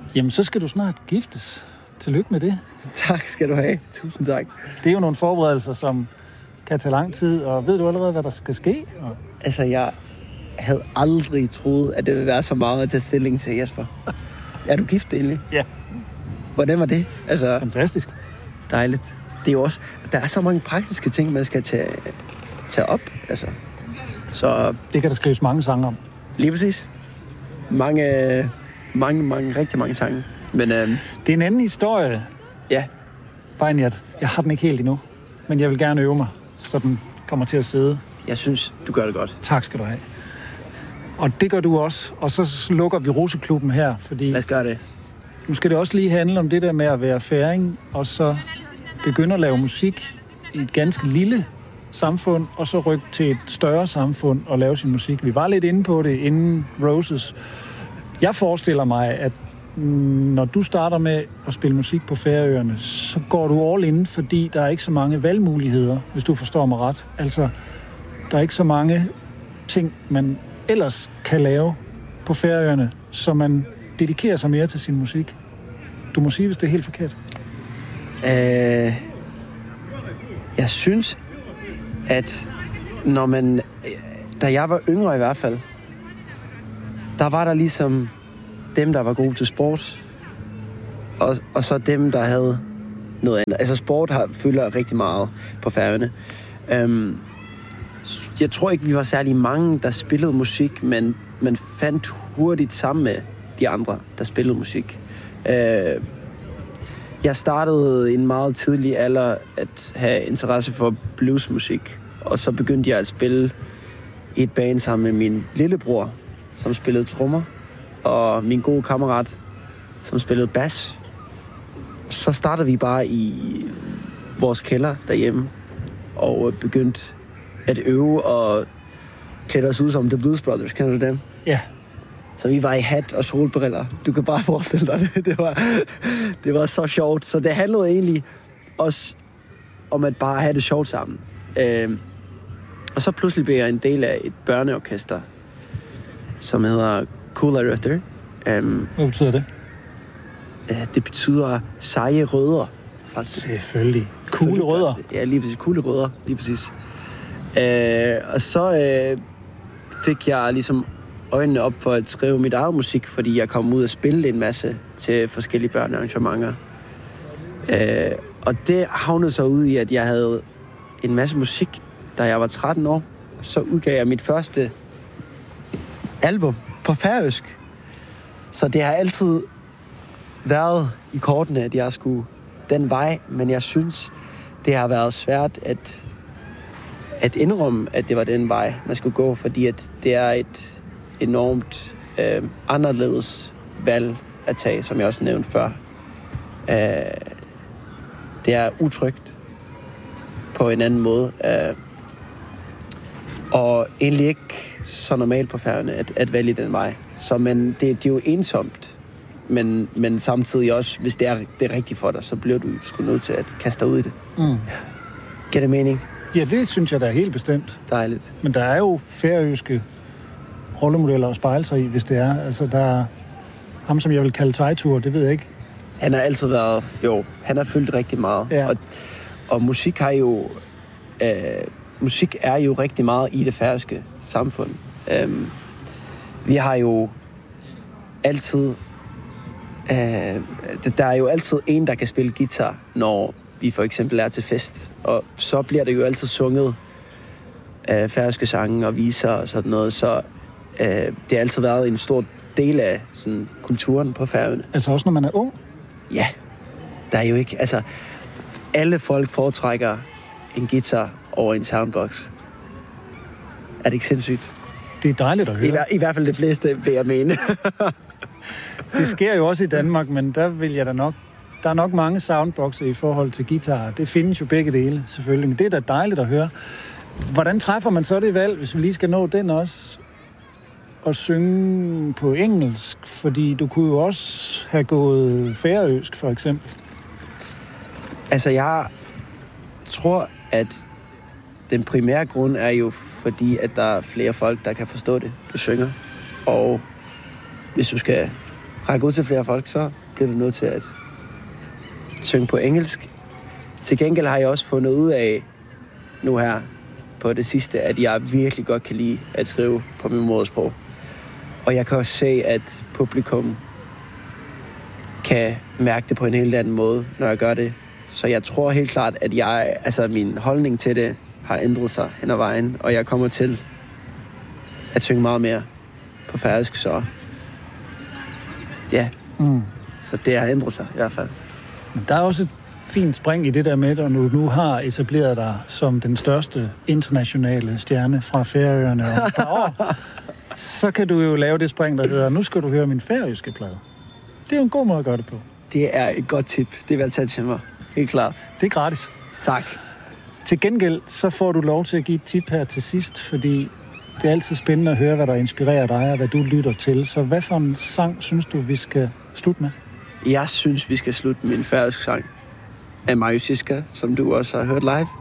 Jamen, så skal du snart giftes. Tillykke med det. Tak skal du have. Tusind tak. Det er jo nogle forberedelser, som kan tage lang tid, og ved du allerede, hvad der skal ske? Altså, jeg havde aldrig troet, at det ville være så meget at tage stilling til, Jesper. Er du gift egentlig? Ja. Hvordan var det? Altså, fantastisk. Dejligt. Det er jo også, der er så mange praktiske ting, man skal tage op. Altså. Så det kan der skrives mange sange om. Lige præcis. Mange, rigtig mange sange. Men, det er en anden historie. Ja. Bare end jeg har den ikke helt endnu. Men jeg vil gerne øve mig, så den kommer til at sidde. Jeg synes, du gør det godt. Tak skal du have. Og det gør du også. Og så lukker vi Roseklubben her, fordi... Lad os gøre det. Nu skal det også lige handle om det der med at være færing, og så begynde at lave musik i et ganske lille samfund, og så rykke til et større samfund og lave sin musik. Vi var lidt inde på det inden Roses. Jeg forestiller mig, at når du starter med at spille musik på Færøerne, så går du all in, fordi der er ikke så mange valgmuligheder, hvis du forstår mig ret. Altså, der er ikke så mange ting, man ellers kan lave på Færøerne, så man dedikerer sig mere til sin musik. Du må sige, hvis det er helt forkert. Jeg synes, at når man... Da jeg var yngre i hvert fald, der var der ligesom dem, der var gode til sport, og så dem, der havde noget andet. Altså sport fylder rigtig meget på Færøerne. Jeg tror ikke, vi var særlig mange, der spillede musik, men man fandt hurtigt sammen med de andre, der spillede musik. Jeg startede i en meget tidlig alder at have interesse for bluesmusik, og så begyndte jeg at spille i et band sammen med min lillebror, som spillede trommer, og min gode kammerat, som spillede bas. Så startede vi bare i vores kælder derhjemme, og begyndte at øve og klæde os ud som The Blues Brothers. Kender du dem? Ja. Så vi var i hat og solbriller. Du kan bare forestille dig det. Det var så sjovt. Så det handlede egentlig også om at bare have det sjovt sammen. Og så pludselig blev jeg en del af et børneorkester, som hedder Kúlarøtter. Hvad betyder det? Det betyder seje rødder, faktisk. Selvfølgelig. Kugle rødder. Ja, lige præcis. Kugle rødder, lige præcis. Og så fik jeg ligesom øjnene op for at skrive mit eget musik, fordi jeg kom ud og spille en masse til forskellige børnearrangementer. Og det havnede så ud i, at jeg havde en masse musik, da jeg var 13 år. Så udgav jeg mit første album på færøsk. Så det har altid været i kortene, at jeg skulle den vej, men jeg synes, det har været svært at indrømme, at det var den vej, man skulle gå, fordi at det er et enormt anderledes valg at tage, som jeg også nævnte før. Det er utrygt på en anden måde, og egentlig ikke så normalt på Færøerne at vælge den vej. Så men det er jo ensomt, men samtidig også, hvis det er rigtigt for dig, så bliver du sgu nødt til at kaste dig ud i det. Mm. Giver det mening? Ja, det synes jeg da er helt bestemt. Dejligt. Men der er jo færøske rollemodeller at spejle sig i, hvis det er. Altså, der er ham, som jeg vil kalde Teitur, det ved jeg ikke. Han har altid været... Jo, han har fyldt rigtig meget. Ja. Og musik har jo... musik er jo rigtig meget i det færøske samfund. Vi har jo altid... der er jo altid en, der kan spille guitar, når vi for eksempel er til fest. Og så bliver det jo altid sunget færøske sange og viser og sådan noget. Så det har altid været en stor del af sådan, kulturen på Færøerne. Altså også når man er ung? Ja. Der er jo ikke... Altså, alle folk foretrækker en guitar over en soundbox. Er det ikke sindssygt? Det er dejligt at høre. I hvert fald de fleste, vil jeg mene. Det sker jo også i Danmark, men der vil jeg da nok... Der er nok mange soundboxer i forhold til guitar. Det findes jo begge dele, selvfølgelig. Men det er da dejligt at høre. Hvordan træffer man så det valg, hvis vi lige skal nå den også? At synge på engelsk? Fordi du kunne jo også have gået færøsk, for eksempel. Altså, jeg tror, at den primære grund er jo fordi, at der er flere folk, der kan forstå det, du synger. Og hvis du skal række ud til flere folk, så bliver du nødt til at synge på engelsk. Til gengæld har jeg også fundet ud af nu her på det sidste, at jeg virkelig godt kan lide at skrive på min modersprog. Og jeg kan også se, at publikum kan mærke det på en helt anden måde, når jeg gør det. Så jeg tror helt klart, at min holdning til det har ændret sig hen ad vejen, og jeg kommer til at synge meget mere på færøsk, så ja. Så det har ændret sig i hvert fald. Men der er også et fint spring i det der med, at nu har etableret dig som den største internationale stjerne fra Færøerne om et par år. Så kan du jo lave det spring, der hedder, nu skal du høre min færøske plade. Det er jo en god måde at gøre det på. Det er et godt tip. Det vil jeg tage til mig. Helt klart. Det er gratis. Tak. Til gengæld, så får du lov til at give et tip her til sidst, fordi det er altid spændende at høre, hvad der inspirerer dig, og hvad du lytter til. Så hvad for en sang synes du, vi skal slutte med? Jeg synes, vi skal slutte med en færøsk sang af Marius Siska, som du også har hørt live.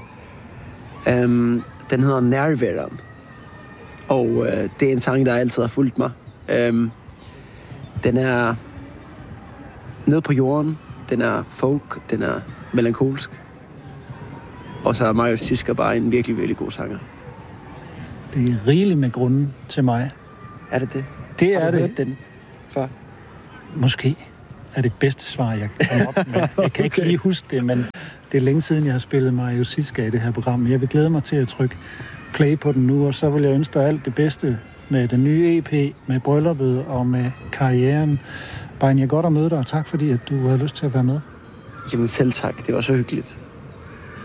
Den hedder Nærværen. Og det er en sang, der altid har fulgt mig. Den er nede på jorden. Den er folk. Den er melankolsk. Og så er Marius Siska bare en virkelig, virkelig god sanger. Det er rigeligt med grunden til mig. Er det det? Det er har du det. hørt den før? Måske er det bedste svar, jeg kan komme op med. Jeg kan ikke lige huske det, men det er længe siden, jeg har spillet Marius Siska i det her program. Jeg vil glæde mig til at trykke play på den nu, og så vil jeg ønske dig alt det bedste med den nye EP, med brylluppet og med karrieren. Brian, jeg er godt at møde dig, og tak fordi, at du havde lyst til at være med. Jamen selv tak. Det var så hyggeligt.